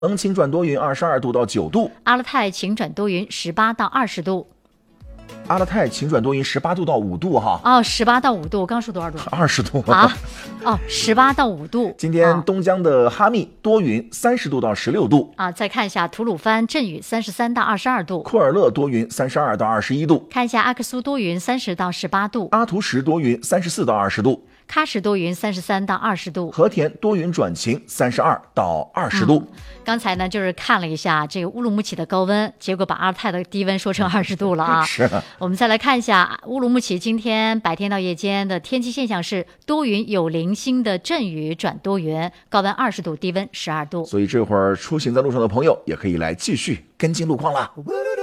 晴转多云22度到9度， 阿勒泰晴转多云18到20度。 阿勒泰晴转多云18度到5度哈。 18到5度，刚说多少度 ？20度啊？18到5度。 今天东江的哈密多云30度到16度啊。再看一下吐鲁番阵雨33到22度， 库尔勒多云32到21度， 看一下阿克苏多云30到18度， 阿图什多云34到20度， 喀什多云33到20度， 和田多云转晴32到20度。 刚才呢就是看了一下这个乌鲁木齐的高温，结果把阿勒泰的低温说成20度了啊。 是。 我们再来看一下乌鲁木齐今天白天到夜间的天气现象是多云有零星的阵雨转多云，高温20度，低温12度。 所以这会儿出行在路上的朋友也可以来继续跟进路况了。